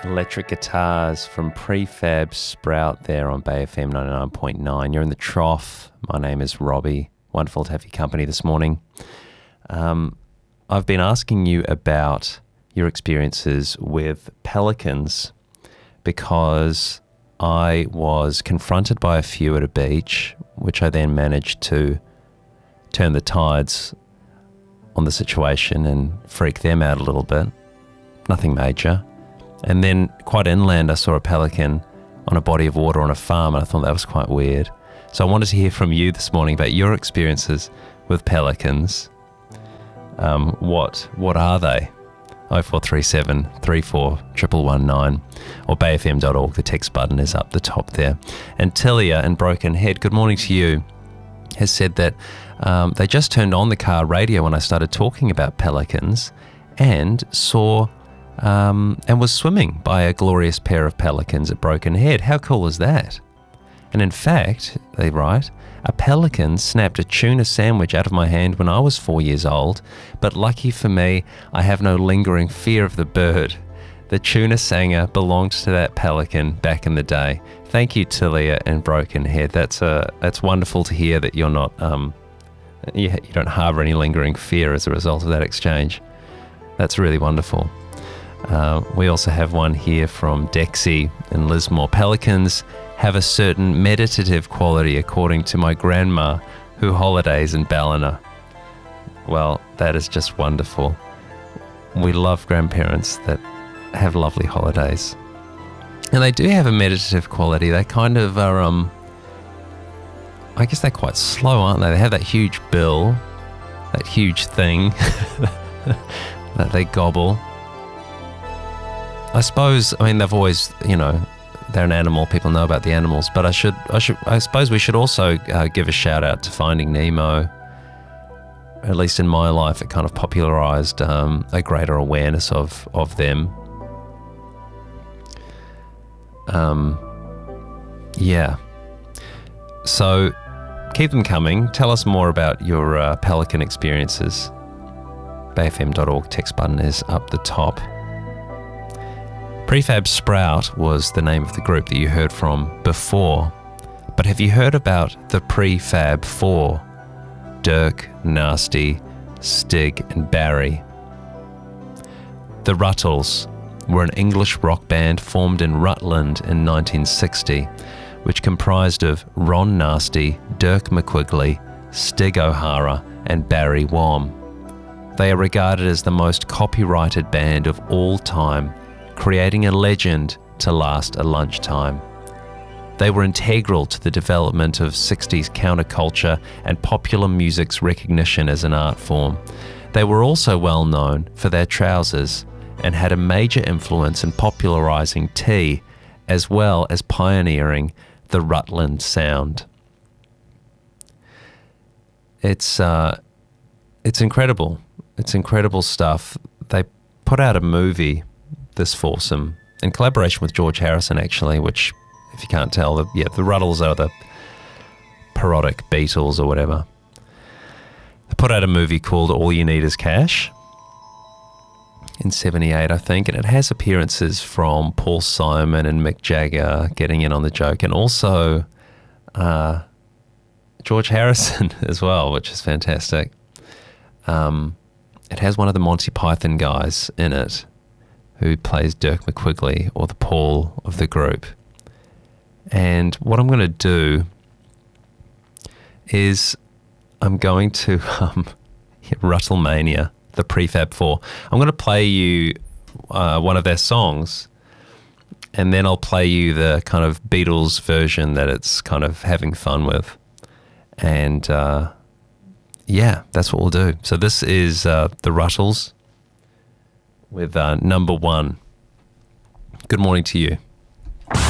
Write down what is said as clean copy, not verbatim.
Electric guitars from Prefab Sprout there on Bay FM 99.9. You're in the trough. My name is Robbie. Wonderful to have your company this morning. I've been asking you about your experiences with pelicans because I was confronted by a few at a beach, which I then managed to turn the tides on the situation and freak them out a little bit. Nothing major. And then quite inland, I saw a pelican on a body of water on a farm, and I thought that was quite weird. So I wanted to hear from you this morning about your experiences with pelicans. What are they? 0437 34 119 or bayfm.org. The text button is up the top there. And Tilia in Broken Head, good morning to you, has said that they just turned on the car radio when I started talking about pelicans and saw and was swimming by a glorious pair of pelicans at Broken Head. How cool is that? And in fact, they write, a pelican snapped a tuna sandwich out of my hand when I was 4 years old, but lucky for me, I have no lingering fear of the bird. The tuna sanger belonged to that pelican back in the day. Thank you, Tilia and Broken Head. That's wonderful to hear that you're not, you don't harbour any lingering fear as a result of that exchange. That's really wonderful. We also have one here from Dexy in Lismore. Pelicans have a certain meditative quality according to my grandma who holidays in Ballina. Well, that is just wonderful. We love grandparents that have lovely holidays. And they do have a meditative quality. They kind of are, I guess they're quite slow, aren't they? They have that huge bill, that huge thing that they gobble. I suppose, I mean, they've always, they're an animal. People know about the animals, but I suppose we should also give a shout out to Finding Nemo. At least in my life, it kind of popularized a greater awareness of them. Yeah. So keep them coming. Tell us more about your pelican experiences. bayfm.org text button is up the top. Prefab Sprout was the name of the group that you heard from before, but have you heard about the Prefab Four? Dirk, Nasty, Stig and Barry. The Ruttles were an English rock band formed in Rutland in 1960, which comprised of Ron Nasty, Dirk McQuigley, Stig O'Hara and Barry Wham. They are regarded as the most copyrighted band of all time, creating a legend to last a lunchtime. They were integral to the development of 60s counterculture and popular music's recognition as an art form. They were also well known for their trousers and had a major influence in popularizing tea as well as pioneering the Rutland sound. It's incredible. It's incredible stuff. They put out a movie, this foursome, in collaboration with George Harrison, actually, which, if you can't tell, the Ruttles are the parodic Beatles or whatever. They put out a movie called All You Need Is Cash in 78, I think, and it has appearances from Paul Simon and Mick Jagger getting in on the joke, and also George Harrison as well, which is fantastic. It has one of the Monty Python guys in it, who plays Dirk McQuigley, or the Paul of the group. And what I'm going to do is I'm going to Ruttlemania, the Prefab Four. I'm going to play you one of their songs, and then I'll play you the kind of Beatles version that it's kind of having fun with. And yeah, that's what we'll do. So this is the Ruttles with number one. Good morning to you.